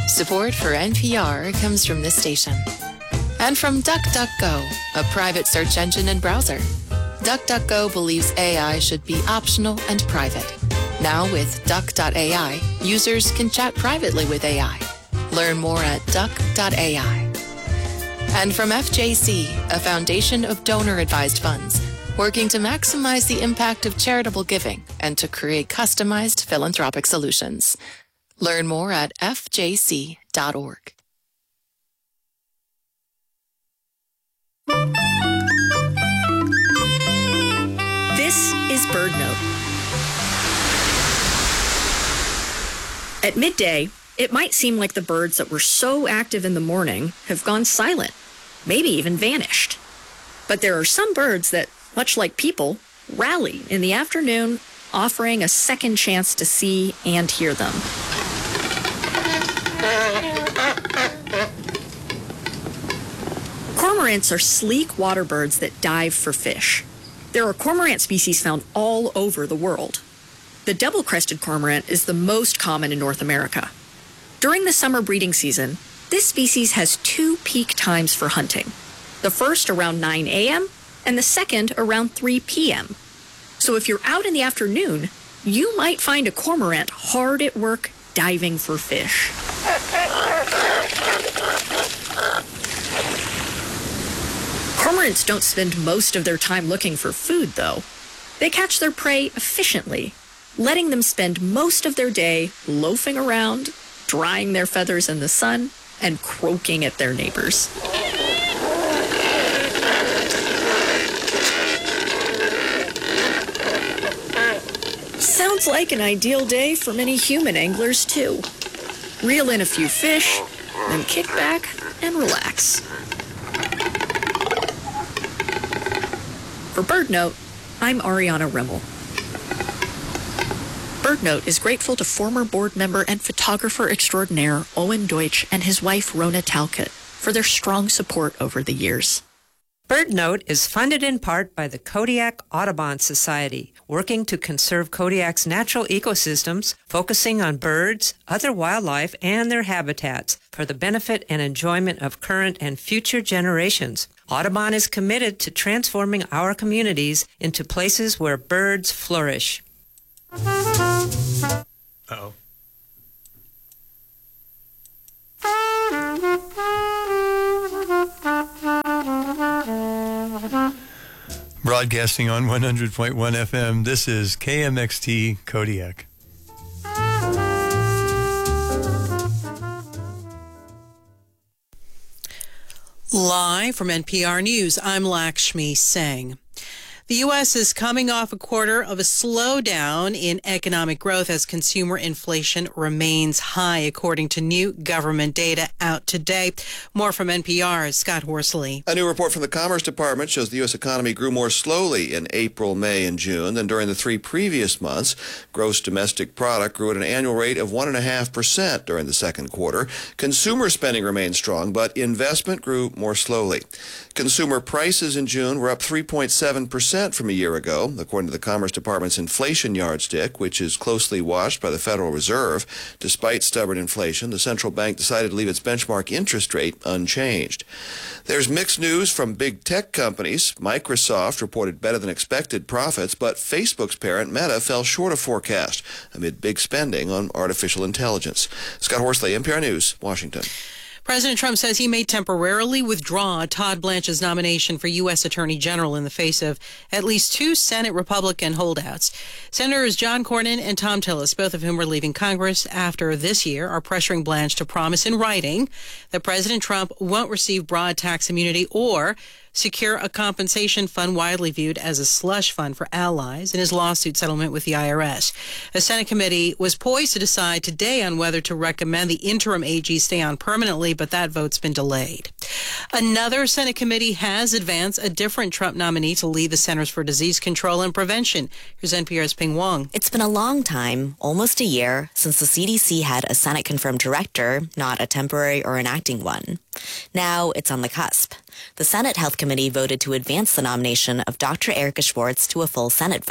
Support for NPR comes from this station. And from DuckDuckGo, a private search engine and browser. DuckDuckGo believes AI should be optional and private. Now with Duck.ai, users can chat privately with AI. Learn more at Duck.ai. And from FJC, a foundation of donor-advised funds, working to maximize the impact of charitable giving and to create customized philanthropic solutions. Learn more at fjc.org. This is BirdNote. At midday, it might seem like the birds that were so active in the morning have gone silent, maybe even vanished. But there are some birds that, much like people, rally in the afternoon, offering a second chance to see and hear them. Cormorants are sleek water birds that dive for fish. There are cormorant species found all over the world. The double-crested cormorant is the most common in North America. During the summer breeding season, this species has two peak times for hunting. The first around 9 a.m. and the second around 3 p.m. So if you're out in the afternoon, you might find a cormorant hard at work diving for fish. Cormorants don't spend most of their time looking for food, though. They catch their prey efficiently, letting them spend most of their day loafing around, drying their feathers in the sun, and croaking at their neighbors. Sounds like an ideal day for many human anglers, too. Reel in a few fish, then kick back and relax. For BirdNote, I'm Ariana Rimmel. BirdNote is grateful to former board member and photographer extraordinaire Owen Deutsch and his wife Rona Talcott for their strong support over the years. BirdNote is funded in part by the Kodiak Audubon Society, working to conserve Kodiak's natural ecosystems, focusing on birds, other wildlife, and their habitats for the benefit and enjoyment of current and future generations. Audubon is committed to transforming our communities into places where birds flourish. Uh-oh. Broadcasting on 100.1 FM, this is KMXT Kodiak. Live from NPR News, I'm Lakshmi Singh. The U.S. is coming off a quarter of a slowdown in economic growth as consumer inflation remains high, according to new government data out today. More from NPR's Scott Horsley. A new report from the Commerce Department shows the U.S. economy grew more slowly in April, May, and June than during the three previous months. Gross domestic product grew at an annual rate of 1.5% during the second quarter. Consumer spending remained strong, but investment grew more slowly. Consumer prices in June were up 3.7% from a year ago, according to the Commerce Department's inflation yardstick, which is closely watched by the Federal Reserve. Despite stubborn inflation, the central bank decided to leave its benchmark interest rate unchanged. There's mixed news from big tech companies. Microsoft reported better than expected profits, but Facebook's parent, Meta, fell short of forecast amid big spending on artificial intelligence. Scott Horsley, NPR News, Washington. President Trump says he may temporarily withdraw Todd Blanche's nomination for U.S. Attorney General in the face of at least two Senate Republican holdouts. Senators John Cornyn and Thom Tillis, both of whom are leaving Congress after this year, are pressuring Blanche to promise in writing that President Trump won't receive broad tax immunity or secure a compensation fund widely viewed as a slush fund for allies in his lawsuit settlement with the IRS. A Senate committee was poised to decide today on whether to recommend the interim AG stay on permanently, but that vote's been delayed. Another Senate committee has advanced a different Trump nominee to lead the Centers for Disease Control and Prevention. Here's NPR's Ping Wong. It's been a long time, almost a year, since the CDC had a Senate-confirmed director, not a temporary or an acting one. Now it's on the cusp. The Senate Health Committee voted to advance the nomination of Dr. Erica Schwartz to a full Senate vote.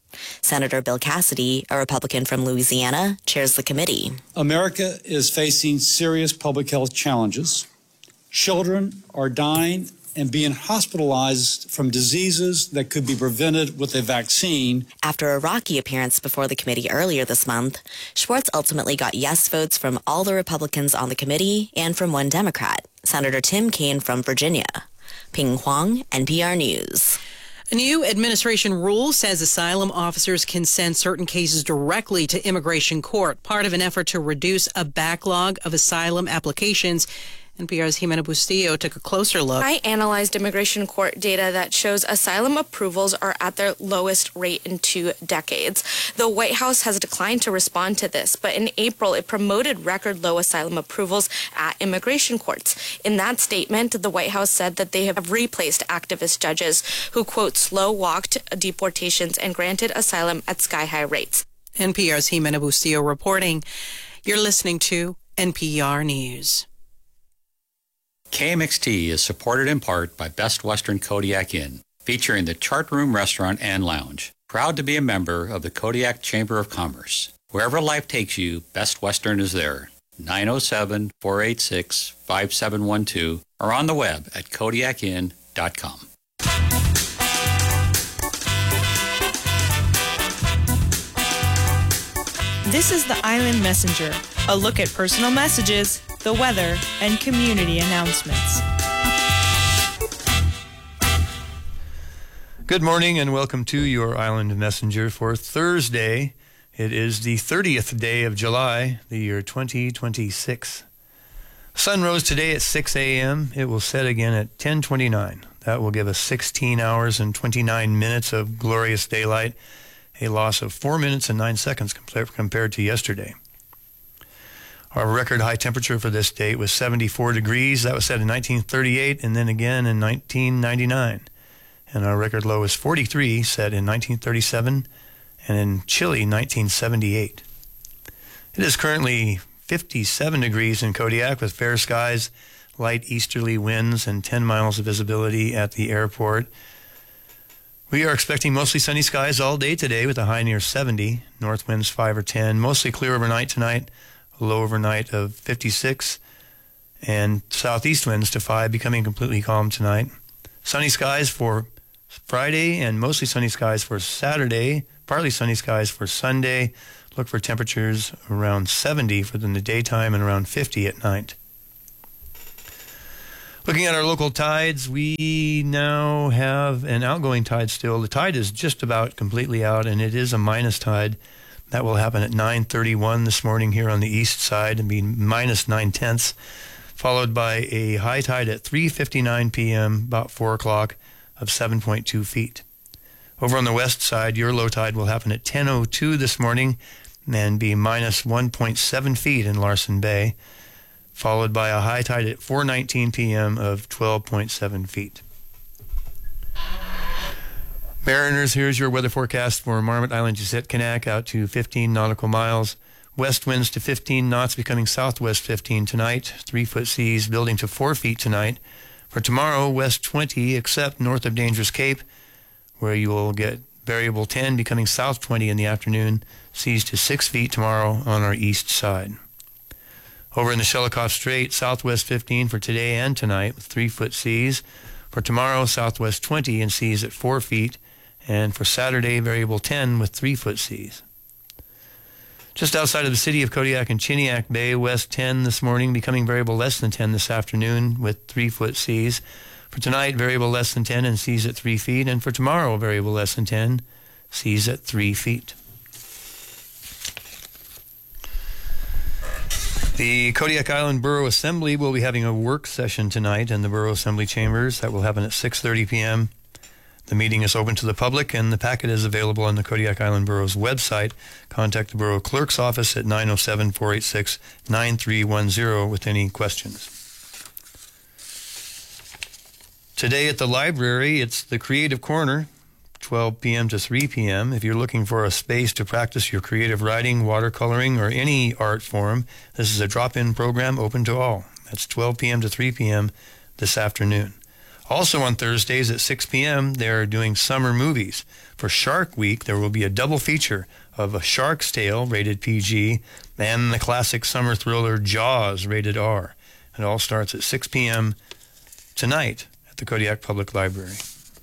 Senator Bill Cassidy, a Republican from Louisiana, chairs the committee. America is facing serious public health challenges. Children are dying and being hospitalized from diseases that could be prevented with a vaccine. After a rocky appearance before the committee earlier this month, Schwartz ultimately got yes votes from all the Republicans on the committee and from one Democrat, Senator Tim Kaine from Virginia. Ping Huang, NPR News. A new administration rule says asylum officers can send certain cases directly to immigration court, part of an effort to reduce a backlog of asylum applications. NPR's Jimena Bustillo took a closer look. I analyzed immigration court data that shows asylum approvals are at their lowest rate in 2 decades. The White House has declined to respond to this, but in April, it promoted record low asylum approvals at immigration courts. In that statement, the White House said that they have replaced activist judges who, quote, slow-walked deportations and granted asylum at sky-high rates. NPR's Jimena Bustillo reporting. You're listening to NPR News. KMXT is supported in part by Best Western Kodiak Inn, featuring the Chart Room Restaurant and Lounge. Proud to be a member of the Kodiak Chamber of Commerce. Wherever life takes you, Best Western is there. 907-486-5712 or on the web at kodiakinn.com. This is the Island Messenger, a look at personal messages, the weather, and community announcements. Good morning and welcome to your Island Messenger for Thursday. It is the 30th day of July, the year 2026. Sun rose today at 6 a.m. It will set again at 10:29. That will give us 16 hours and 29 minutes of glorious daylight, a loss of 4 minutes and 9 seconds compared to yesterday. Our record high temperature for this date was 74 degrees. That was set in 1938 and then again in 1999. And our record low is 43, set in 1937 and in chilly 1978. It is currently 57 degrees in Kodiak with fair skies, light easterly winds, and 10 miles of visibility at the airport. We are expecting mostly sunny skies all day today with a high near 70, north winds 5 or 10, mostly clear overnight tonight, a low overnight of 56, and southeast winds to 5, becoming completely calm tonight. Sunny skies for Friday and mostly sunny skies for Saturday, partly sunny skies for Sunday. Look for temperatures around 70 for the daytime and around 50 at night. Looking at our local tides, we now have an outgoing tide still. The tide is just about completely out, and it is a minus tide. That will happen at 9:31 this morning here on the east side and be minus 9/10, followed by a high tide at 3:59 p.m., about 4 o'clock, of 7.2 feet. Over on the west side, your low tide will happen at 10:02 this morning and be minus 1.7 feet in Larsen Bay, followed by a high tide at 4:19 p.m. of 12.7 feet. Mariners, here's your weather forecast for Marmot Island, Jisette-Kinack, out to 15 nautical miles. West winds to 15 knots, becoming southwest 15 tonight. 3-foot seas building to 4 feet tonight. For tomorrow, west 20, except north of Dangerous Cape, where you will get variable 10, becoming south 20 in the afternoon. Seas to 6 feet tomorrow on our east side. Over in the Shelikof Strait, southwest 15 for today and tonight with 3-foot seas. For tomorrow, southwest 20 and seas at 4 feet. And for Saturday, variable 10 with 3-foot seas. Just outside of the city of Kodiak and Chiniak Bay, west 10 this morning, becoming variable less than 10 this afternoon with 3-foot seas. For tonight, variable less than 10 and seas at 3 feet. And for tomorrow, variable less than 10, seas at 3 feet. The Kodiak Island Borough Assembly will be having a work session tonight in the Borough Assembly Chambers. That will happen at 6:30 p.m. The meeting is open to the public, and the packet is available on the Kodiak Island Borough's website. Contact the Borough Clerk's office at 907-486-9310 with any questions. Today at the library, it's the Creative Corner, 12 p.m. to 3 p.m. If you're looking for a space to practice your creative writing, watercoloring, or any art form, this is a drop-in program open to all. That's 12 p.m. to 3 p.m. this afternoon. Also on Thursdays at 6 p.m., they're doing summer movies. For Shark Week, there will be a double feature of A Shark's Tale, rated PG, and the classic summer thriller Jaws, rated R. It all starts at 6 p.m. tonight at the Kodiak Public Library.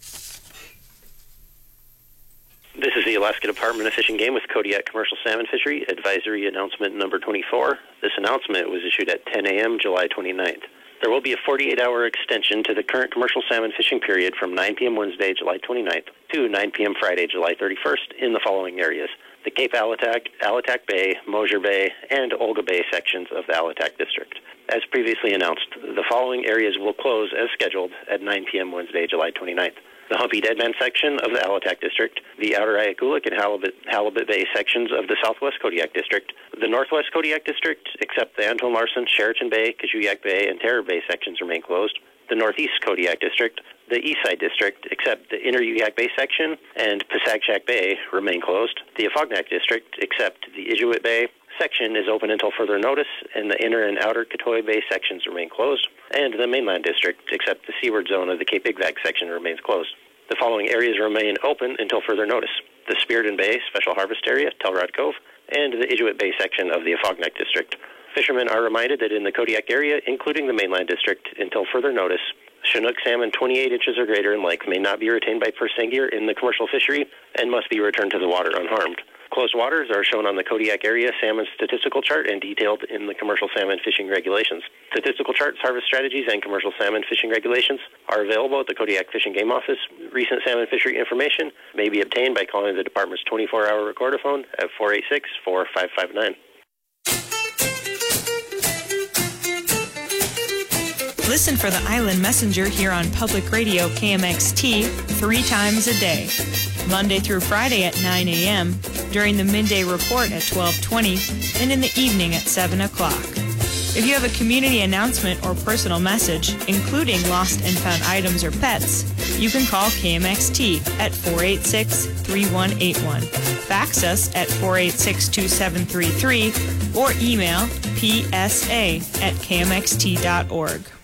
This is the Alaska Department of Fish and Game with Kodiak Commercial Salmon Fishery Advisory Announcement number 24. This announcement was issued at 10 a.m. July 29th. There will be a 48-hour extension to the current commercial salmon fishing period from 9 p.m. Wednesday, July 29th to 9 p.m. Friday, July 31st in the following areas: the Cape Alatac, Alatac Bay, Mosier Bay, and Olga Bay sections of the Alatac District. As previously announced, the following areas will close as scheduled at 9 p.m. Wednesday, July 29th. The Humpy Deadman section of the Alatac District, the Outer Ayakulik and Halibut Bay sections of the Southwest Kodiak District, the Northwest Kodiak District, except the Anton Larson, Sheraton Bay, Kashuyak Bay, and Terror Bay sections remain closed, the Northeast Kodiak District, the Eastside District, except the Inner Yuyak Bay section, and Pasagshak Bay remain closed, the Afognak District, except the Ijuit Bay section is open until further notice, and the Inner and Outer Katoy Bay sections remain closed, and the Mainland District, except the seaward zone of the Cape Igvac section, remains closed. The following areas remain open until further notice: the Spearden Bay Special Harvest Area, Telrod Cove, and the Ijuit Bay section of the Afognak District. Fishermen are reminded that in the Kodiak area, including the Mainland District, until further notice, Chinook salmon 28 inches or greater in length may not be retained by purse seine gear in the commercial fishery and must be returned to the water unharmed. Closed waters are shown on the Kodiak area salmon statistical chart and detailed in the commercial salmon fishing regulations. Statistical charts, harvest strategies, and commercial salmon fishing regulations are available at the Kodiak Fish and Game Office. Recent salmon fishery information may be obtained by calling the department's 24-hour recordaphone at 486-4559. Listen for the Island Messenger here on Public Radio KMXT 3 times a day, Monday through Friday at 9 a.m., during the midday report at 12:20, and in the evening at 7 o'clock. If you have a community announcement or personal message, including lost and found items or pets, you can call KMXT at 486-3181. Fax us at 486-2733 or email psa@kmxt.org.